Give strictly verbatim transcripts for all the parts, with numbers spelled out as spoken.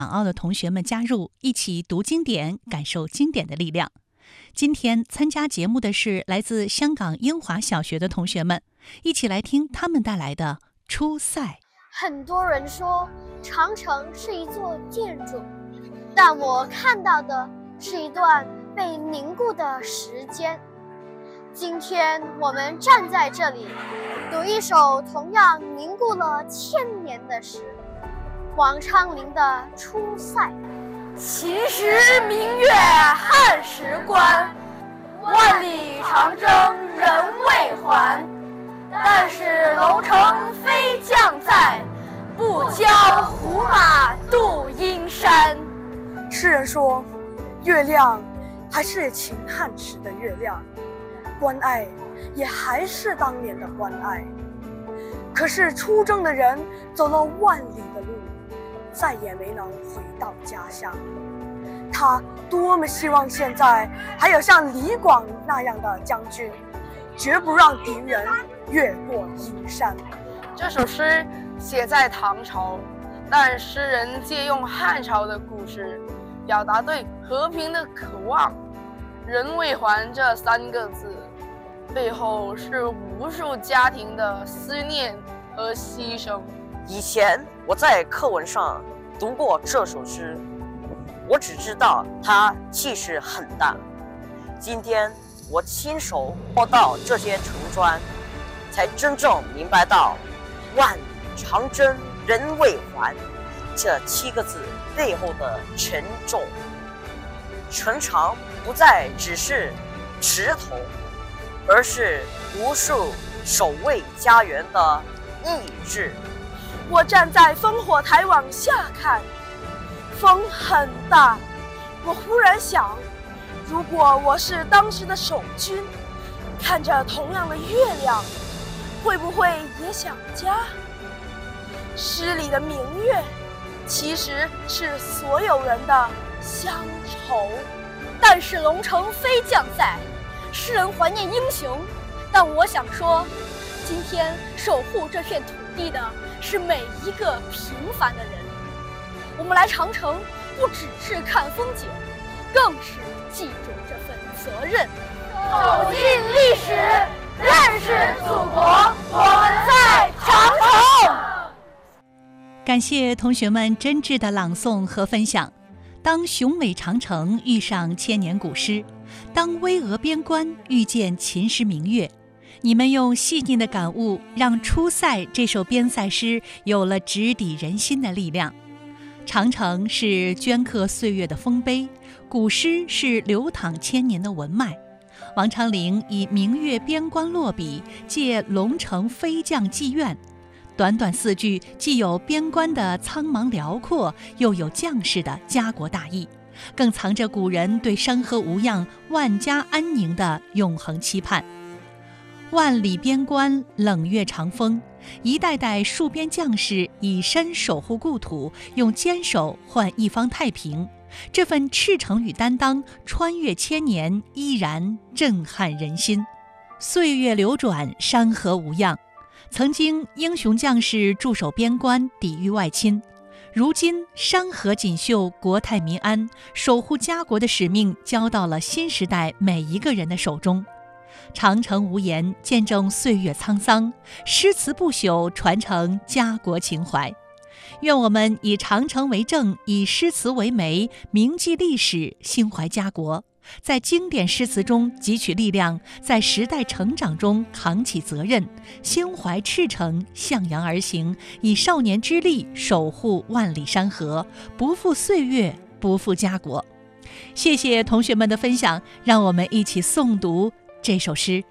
港澳的同学们加入，一起读经典，感受经典的力量。今天参加节目的是来自香港英华小学的同学们，一起来听他们带来的《出塞》。 很多人说长城是一座建筑，但我看到的是一段被凝固的时间。今天我们站在这里，读一首同样凝固了千年的诗，王昌龄的《出塞》。 秦时明月汉时关，万里长征人未还。但使龙城飞将在，不教胡马度阴山。 诗人说，月亮还是秦汉时的月亮，关隘也还是当年的关隘。可是出征的人走了万里的路，再也没能回到家乡。他多么希望现在还有像李广那样的将军，绝不让敌人越过阴山。 这首诗写在唐朝，但诗人借用汉朝的故事，表达对和平的渴望。人未还这三个字，背后是无数家庭的思念和牺牲。 以前我在课文上读过这首诗，我只知道它气势很大。今天我亲手摸到这些城砖，才真正明白到万里长征人未还这七个字背后的沉重。城墙不再只是石头，而是无数守卫家园的意志。 我站在烽火台往下看，风很大。我忽然想，如果我是当时的守军，看着同样的月亮，会不会也想家？诗里的明月，其实是所有人的乡愁。 但是龙城飞将在，诗人怀念英雄，但我想说，今天守护这片土地的是每一个平凡的人。我们来长城，不只是看风景，更是记住这份责任。走进历史，认识祖国，我们在长城。 感谢同学们真挚的朗诵和分享。当雄伟长城遇上千年古诗，当巍峨边关遇见秦时明月，你们用细腻的感悟，让《出塞》这首边塞诗有了直抵人心的力量。长城是镌刻岁月的丰碑，古诗是流淌千年的文脉。王昌龄以明月边关落笔，借龙城飞将寄愿。短短四句，既有边关的苍茫辽阔，又有将士的家国大义，更藏着古人对山河无恙、万家安宁的永恒期盼。万里边关，冷月长风，一代代戍边将士以身守护故土，用坚守换一方太平。这份赤诚与担当，穿越千年，依然震撼人心。岁月流转，山河无恙。曾经英雄将士驻守边关，抵御外侵，如今山河锦绣，国泰民安，守护家国的使命交到了新时代每一个人的手中。长城无言，见证岁月沧桑；诗词不朽，传承家国情怀。愿我们以长城为证，以诗词为媒，铭记历史，心怀家国。在经典诗词中汲取力量，在时代成长中扛起责任，心怀赤诚，向阳而行，以少年之力守护万里山河，不负岁月，不负家国。谢谢同学们的分享，让我们一起诵读这首诗。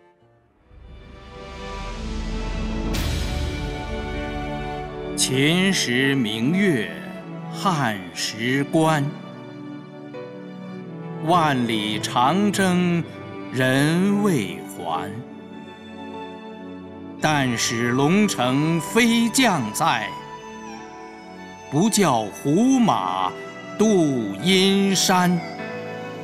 秦时明月汉时关，万里长征人未还。但使龙城飞将在，不教胡马度阴山。